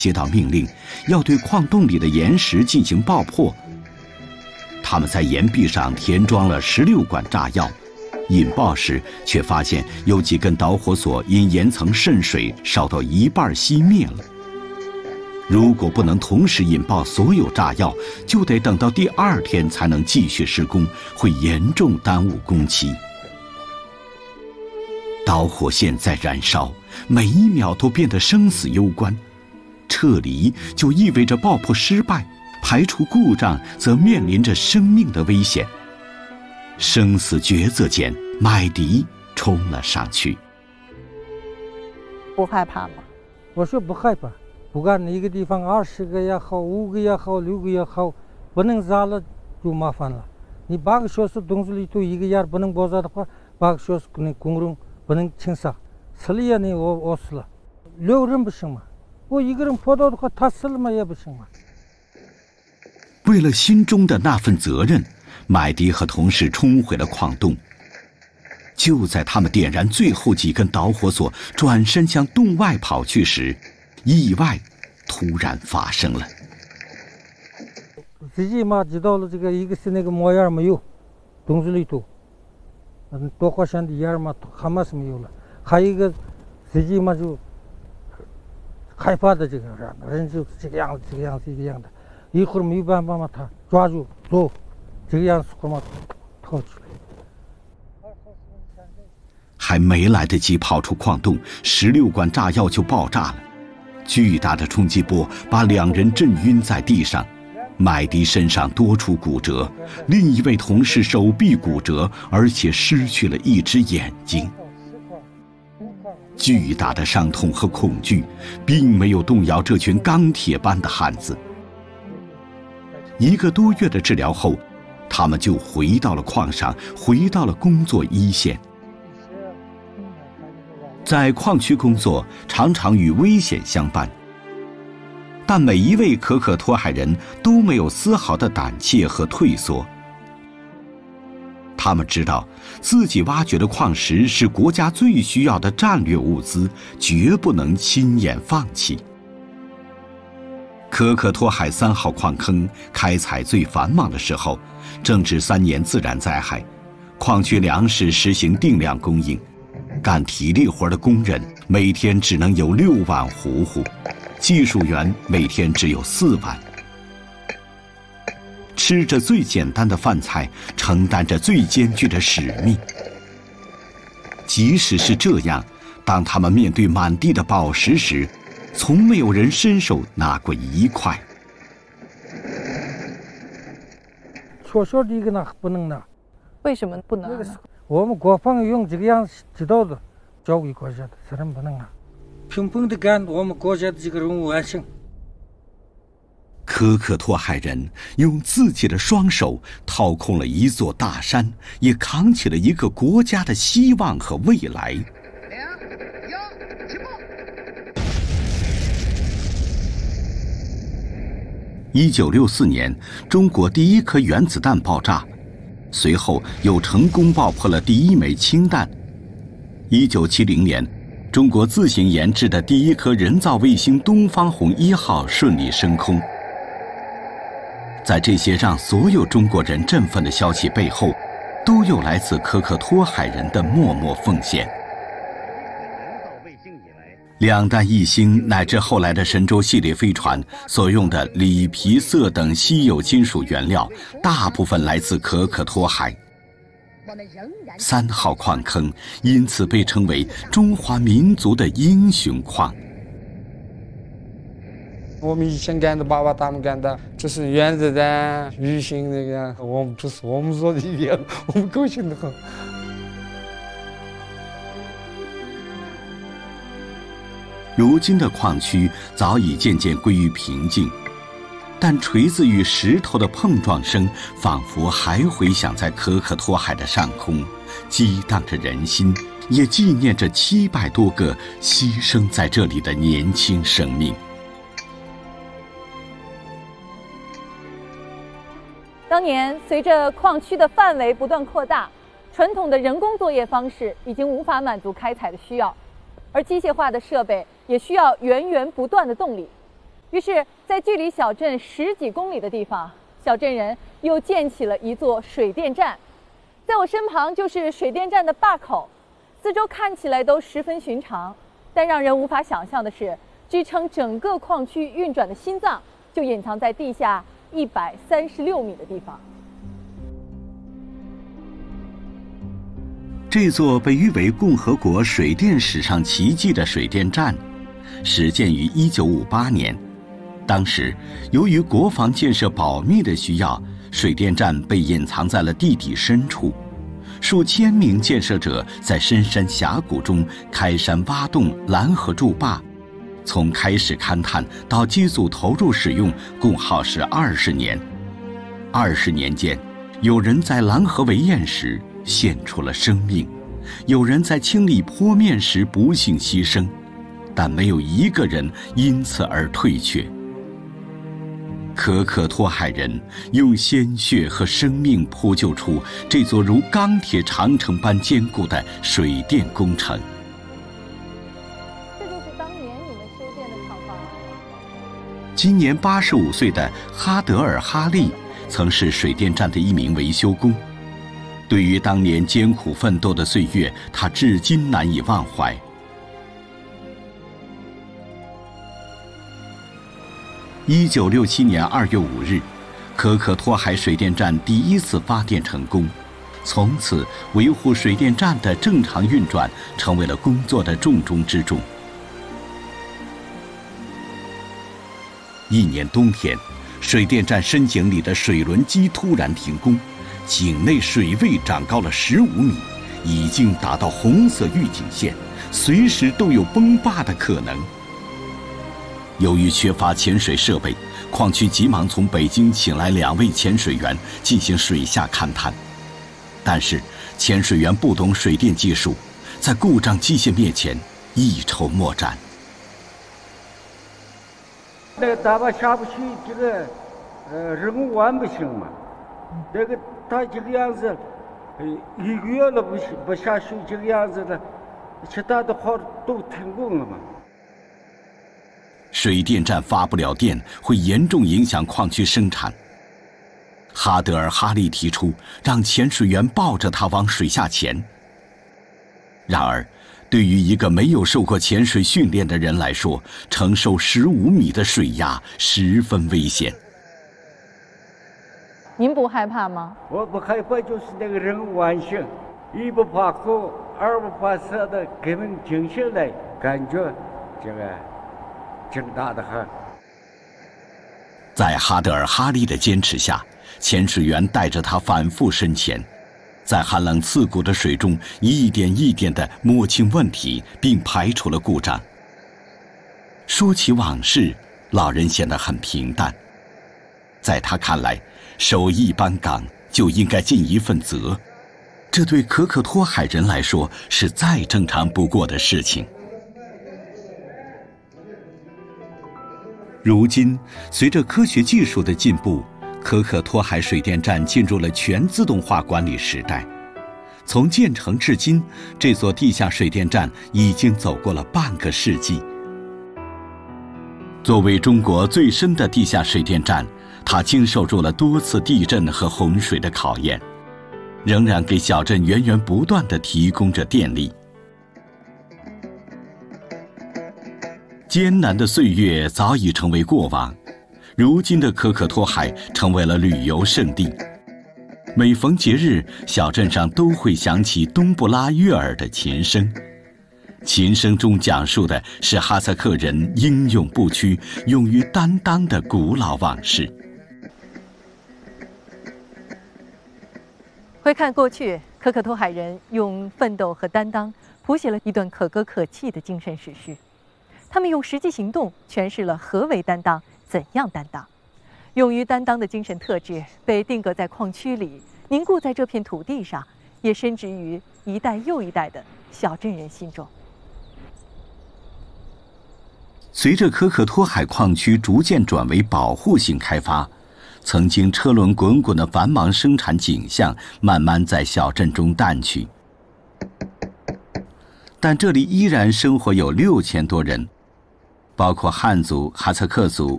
接到命令，要对矿洞里的岩石进行爆破。他们在岩壁上填装了16管炸药，引爆时却发现有几根导火索因岩层渗水烧到一半熄灭了。如果不能同时引爆所有炸药，就得等到第2天才能继续施工，会严重耽误工期。导火线在燃烧，每一秒都变得生死攸关。撤离就意味着爆破失败，排除故障则面临着生命的危险。生死抉择间，麦迪冲了上去。 不害怕吗？ 我说不害怕。不管一个地方20个也好，5个也好，6个也好，不能炸了就麻烦了。你8个小时洞子里头一个眼不能爆炸的话，8个小时可能工人不能清扫，死了也能饿死了。6人不行吗？我一个人跑到的话，他死了嘛也不行嘛。 为了心中的那份责任，麦迪和同事冲回了矿洞。就在他们点燃最后几根导火索，转身向洞外跑去时，意外突然发生了。 自己嘛知道了，这个一个是那个冒烟没有，洞子里头，导火线的烟嘛还嘛是没有了，还有一个自己嘛就害怕的这个人就是这个样子，这个样子，这个样子，一会儿没有办法嘛，他抓住走，这个样子嘛逃出来。 还没来得及跑出矿洞，16管炸药就爆炸了。巨大的冲击波把2人震晕在地上，麦迪身上多处骨折，另一位同事手臂骨折，而且失去了1只眼睛。巨大的伤痛和恐惧并没有动摇这群钢铁般的汉子。1个多月的治疗后，他们就回到了矿上，回到了工作一线。在矿区工作常常与危险相伴，但每一位可可托海人都没有丝毫的胆怯和退缩。他们知道自己挖掘的矿石是国家最需要的战略物资，绝不能轻言放弃。可可托海3号矿坑开采最繁忙的时候，正值3年自然灾害，矿区粮食实行定量供应，干体力活的工人每天只能有6碗糊糊，技术员每天只有4碗。吃着最简单的饭菜，承担着最艰巨的使命。即使是这样，当他们面对满地的宝石时，从没有人伸手拿过1块。 小小的一个拿不能拿。 为什么不能呢？ 我们国防用这个样子知道的，交给国家的，自然不能拿。拼命的干我们国家的这个任务完成。 可可托海人用自己的双手掏空了1座大山，也扛起了一个国家的希望和未来。2、1，起步。1964年，中国第1颗原子弹爆炸，随后又成功爆破了第1枚氢弹。1970年，中国自行研制的第1颗人造卫星东方红1号顺利升空。在这些让所有中国人振奋的消息背后，都有来自可可托海人的默默奉献。2弹1星乃至后来的神舟系列飞船所用的锂、铍、铯等稀有金属原料，大部分来自可可托海。3号矿坑因此被称为中华民族的英雄矿。 我们以前干的，爸爸他们干的，就是原子弹、鱼星那个，我们不是我们说的一样，我们高兴得很。 如今的矿区早已渐渐归于平静，但锤子与石头的碰撞声仿佛还回响在可可托海的上空，激荡着人心，也纪念着700多个牺牲在这里的年轻生命。 当年随着矿区的范围不断扩大，传统的人工作业方式已经无法满足开采的需要，而机械化的设备也需要源源不断的动力。 于是，在距离小镇10几公里的地方，小镇人又建起了一座水电站。在我身旁就是水电站的坝口，四周看起来都十分寻常，但让人无法想象的是，支撑整个矿区运转的心脏就隐藏在地下136米的地方。 这座被誉为共和国水电史上奇迹的水电站，始建于1958年。当时，由于国防建设保密的需要，水电站被隐藏在了地底深处。数千名建设者在深山峡谷中开山挖洞、拦河筑坝，从开始勘探到机组投入使用，共耗时20年。20年间，有人在拦河围堰时献出了生命，有人在清理坡面时不幸牺牲，但没有一个人因此而退却。可可托海人用鲜血和生命铺就出这座如钢铁长城般坚固的水电工程。 这就是当年你们修建的厂房。 今年85岁的哈德尔·哈利曾是水电站的一名维修工。对于当年艰苦奋斗的岁月，他至今难以忘怀。1967年2月5日，可可托海水电站第一次发电成功，从此维护水电站的正常运转成为了工作的重中之重。一年冬天，水电站深井里的水轮机突然停工，井内水位涨高了15米，已经达到红色预警线，随时都有崩坝的可能。由于缺乏潜水设备，矿区急忙从北京请来2位潜水员进行水下勘探，但是潜水员不懂水电技术，在故障机械面前一筹莫展。 那个大坝下不去，这个人工弯不行嘛。那个他这个样子，1个月了不下去，这个样子的，其他的话都停工了嘛。 水电站发不了电，会严重影响矿区生产。哈德尔·哈利提出让潜水员抱着他往水下潜。然而，对于一个没有受过潜水训练的人来说，承受15米的水压十分危险。 您不害怕吗？ 我不害怕，就是那个人工弯性，一不怕苦，二不怕涩的，根本停下来，感觉这个挺大的很。 在哈德尔·哈利的坚持下，潜水员带着他反复深潜，在寒冷刺骨的水中一点一点地摸清问题，并排除了故障。说起往事，老人显得很平淡。在他看来，守一班岗就应该尽一份责，这对可可托海人来说是再正常不过的事情。如今，随着科学技术的进步，可可托海水电站进入了全自动化管理时代。从建成至今，这座地下水电站已经走过了半个世纪。作为中国最深的地下水电站，它经受住了多次地震和洪水的考验，仍然给小镇源源不断地提供着电力。艰难的岁月早已成为过往，如今的可可托海成为了旅游胜地。每逢节日，小镇上都会响起冬不拉悦尔的琴声。琴声中讲述的是哈萨克人英勇不屈、勇于担当的古老往事。 回看过去，可可托海人用奋斗和担当谱写了一段可歌可泣的精神史诗。他们用实际行动诠释了何为担当，怎样担当。勇于担当的精神特质被定格在矿区里，凝固在这片土地上，也深植于一代又一代的小镇人心中。 随着可可托海矿区逐渐转为保护性开发，曾经车轮滚滚的繁忙生产景象慢慢在小镇中淡去。但这里依然生活有6000多人，包括汉族、哈萨克族、